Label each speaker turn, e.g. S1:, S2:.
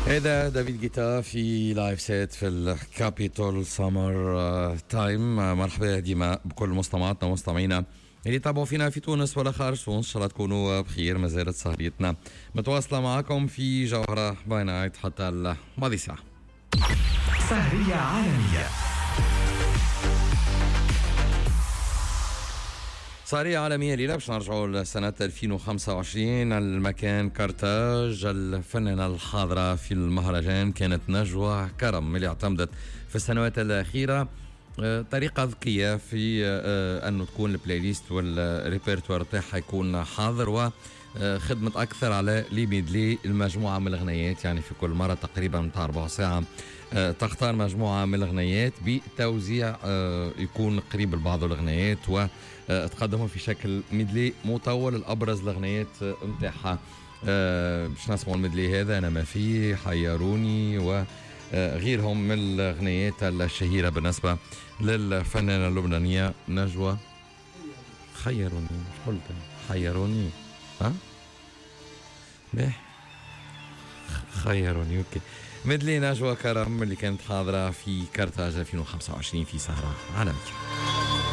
S1: هذا دافيد جيتا في لايف سيت في الكابيتول سمر تايم. مرحبا ديما بكل مستمعاتنا ومستمعينا اللي تابعوا فينا في تونس ولا خارج تونس. ان شاء الله تكونوا بخير. ما زالت سهريتنا متواصله معكم في جوهره باي نايت حتى الماضي ساعه.
S2: سهرية عالمية.
S1: سهرية عالمية ليلة باش نرجعوا لسنة 2025. المكان كارتاج. الفنانة الحاضرة في المهرجان كانت نجوى كرم اللي اعتمدت في السنوات الأخيرة طريقة ذكية في أنه تكون البلاي ليست والريبرتوار تاعها يكون حاضر، وخدمت أكثر على لي ميدلي، المجموعة من الغنيات. يعني في كل مرة تقريبا متاع 4 ساعة تختار مجموعة من الغنيات بتوزيع يكون قريب لبعض الغنيات وتقدمهم في شكل ميدلي مطول. الأبرز الغنيات متاعها باش نسمعوا الميدلي هذا أنا ما فيه، حيروني وغيرهم من الغنيات الشهيرة بالنسبة للفنانة اللبنانية نجوى. خيروني مش قلت حيروني؟ ها؟ بيه خيروني. اوكي. ميدلي نجوى كرم اللي كانت حاضرة في كارتاج 2025 في سهرة عالمية.